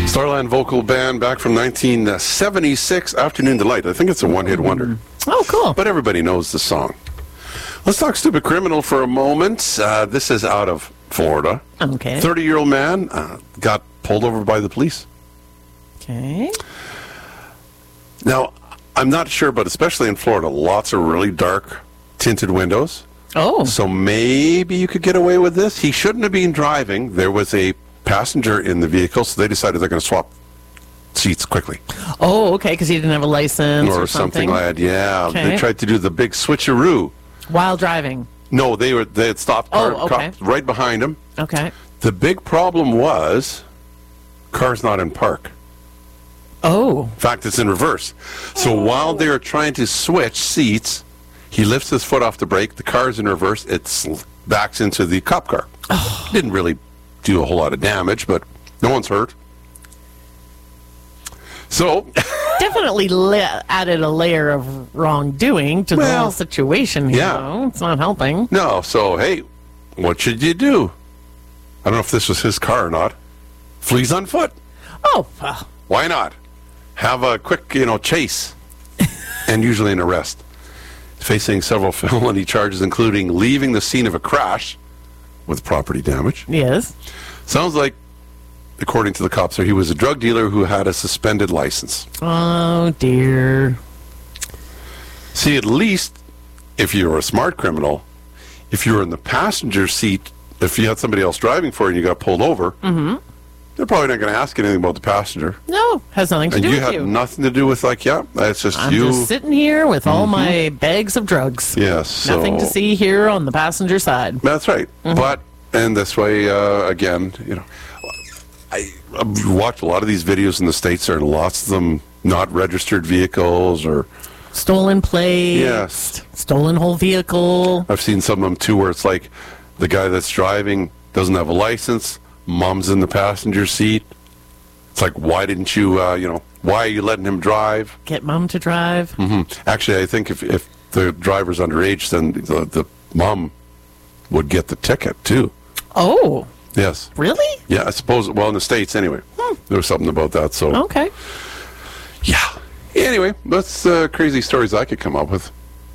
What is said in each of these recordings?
Starland Vocal Band back from 1976, Afternoon Delight. I think it's a one-hit wonder. Oh, cool. But everybody knows the song. Let's talk Stupid Criminal for a moment. This is out of Florida. Okay. 30-year-old man got pulled over by the police. Okay. Now, I'm not sure, but especially in Florida, lots of really dark tinted windows. Oh. So maybe you could get away with this. He shouldn't have been driving. There was a passenger in the vehicle, so they decided they're going to swap seats quickly. Oh, okay, because he didn't have a license or something like that. Yeah, Okay. They tried to do the big switcheroo. While driving. No, they had stopped cops right behind him. Okay. The big problem was car's not in park. Oh. In fact, it's in reverse. So while they were trying to switch seats, he lifts his foot off the brake. The car's in reverse. It backs into the cop car. Didn't really do a whole lot of damage, but no one's hurt. So Definitely added a layer of wrongdoing to the whole situation. Yeah. It's not helping. no. So hey, what should you do? I don't know if this was his car or not. Flees on foot. Oh, well, Why not? Have a quick, chase, and usually an arrest. Facing several felony charges, including leaving the scene of a crash with property damage. yes. Sounds like, according to the cops, he was a drug dealer who had a suspended license. Oh, dear. See, at least, if you were a smart criminal, if you were in the passenger seat, if you had somebody else driving for you and you got pulled over, they're probably not going to ask anything about the passenger. No, has nothing to And do you with had you. nothing to do with, it's just I'm you. just sitting here with all my bags of drugs. Yes. So Nothing to see here on the passenger side. That's right. But, and this way, again, I watch a lot of these videos in the States. There are lots of them not registered vehicles or... Stolen plates. Yes. Stolen whole vehicle. I've seen some of them, too, where it's like the guy that's driving doesn't have a license, mom's in the passenger seat. It's like, why didn't you, why are you letting him drive? Get mom to drive. Actually, I think if the driver's underage, then the mom would get the ticket, too. Oh, Yes. really? Yeah, I suppose, well, in the States, anyway. There was something about that, so... Okay. Yeah. Anyway, that's crazy stories I could come up with.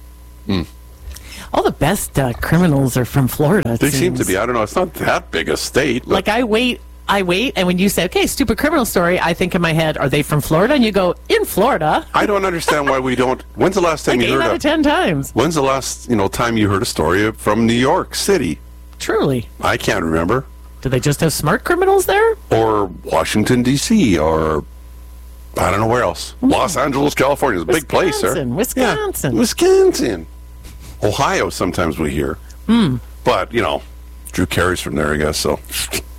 All the best criminals are from Florida. It They seem to seems. be. I don't know. It's not that big a state. But Like I wait, and when you say, "Okay, stupid criminal story," I think in my head, "Are they from Florida?" And you go, "In Florida." I don't understand why we don't. When's the last time Like you 8 heard out of 10 times. When's the last time you heard a story from New York City? Truly. I can't remember. Do they just have smart criminals there? Or Washington D.C. or I don't know where else. Los Angeles, California is a big place, sir. Wisconsin. Yeah. Wisconsin. Ohio. Sometimes we hear. But Drew Carey's from there, I guess. So.